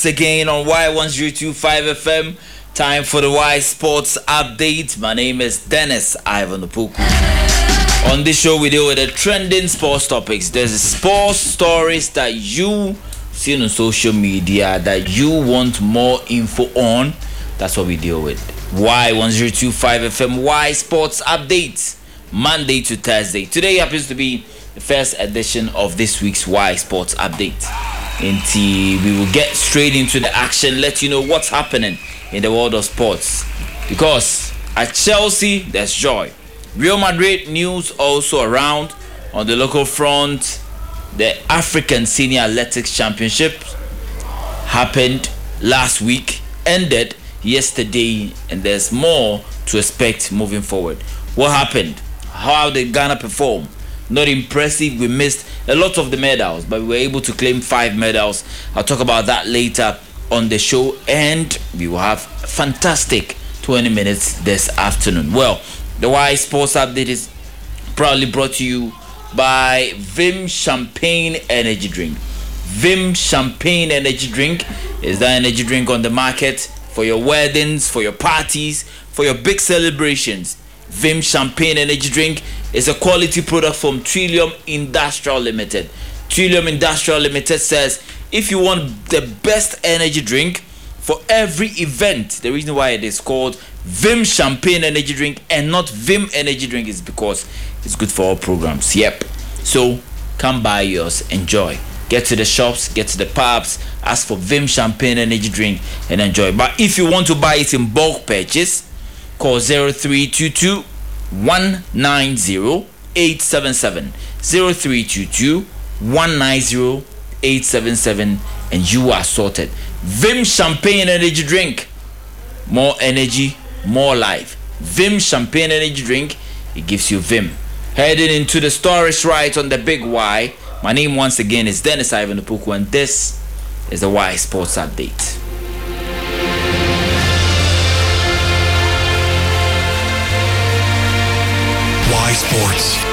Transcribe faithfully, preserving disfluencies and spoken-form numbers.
Again on Y one zero two five F M. Time for the Y Sports Update. My name is Dennis Ivan Opoku. On this show, we deal with the trending sports topics. There's sports stories that you see on social media that you want more info on. That's what we deal with. Y one zero two five F M Y Sports Update, Monday to Thursday. Today happens to be the first edition of this week's Y Sports Update. Until we will get straight into the action, let you know what's happening in the world of sports. Because at Chelsea, there's joy. Real Madrid news also around. On the local front, the African Senior Athletics Championship happened last week, ended yesterday, and there's more to expect moving forward. What happened? How did Ghana perform? Not impressive. We missed a lot of the medals, but we were able to claim five medals. I'll talk about that later on the show, and we will have a fantastic twenty minutes this afternoon. Well, the Y Sports Update is proudly brought to you by Vim Champagne Energy Drink. Vim Champagne Energy Drink is the energy drink on the market for your weddings, for your parties, for your big celebrations. Vim Champagne Energy Drink is a quality product from Trillium Industrial Limited. Trillium Industrial Limited says if you want the best energy drink for every event, the reason why it is called Vim Champagne Energy Drink and not Vim Energy Drink is because it's good for all programs. Yep. So come buy yours, enjoy. Get to the shops, get to the pubs, ask for Vim Champagne Energy Drink and enjoy. But if you want to buy it in bulk purchase, call zero three two two one nine zero eight seven seven zero three two two one nine zero eight seven seven and you are sorted. Vim Champagne Energy Drink, more energy, more life. Vim Champagne Energy Drink, it gives you Vim. Heading into the stories right on the Big Y. My name once again is Dennis Ivan Opoku, and this is the Y Sports Update. Y Sports.